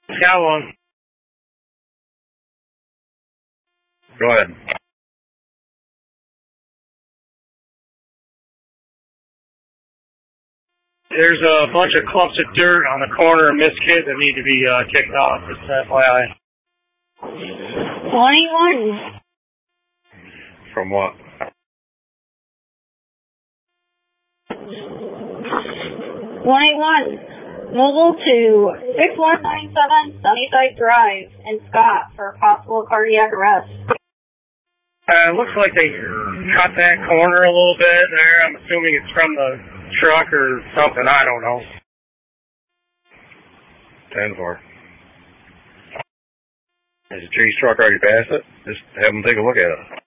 Got one. Go ahead. There's a bunch of clumps of dirt on the corner of Miskit that need to be kicked off. Just FYI. 21. From what? 21. Mobile to 6197 Sunnyside Drive in Scott for possible cardiac arrest. It looks like they cut that corner a little bit there. I'm assuming it's from the truck or something. I don't know. 10-4. Is the tree truck already past it? Just have them take a look at it.